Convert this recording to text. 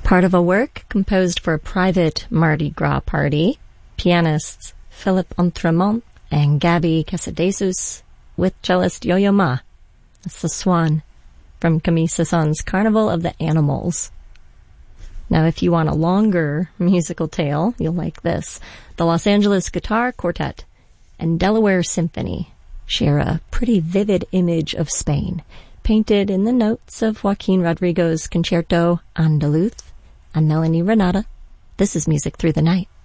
Part of a work composed for a private Mardi Gras party, pianists Philippe Entremont and Gaby Casadesus with cellist Yo-Yo Ma. That's the swan from Camille Saint-Saëns's Carnival of the Animals. Now, if you want a longer musical tale, you'll like this. The Los Angeles Guitar Quartet and Delaware Symphony share a pretty vivid image of Spain, painted in the notes of Joaquin Rodrigo's Concerto Andaluz and Melanie Renata. This is Music Through the Night.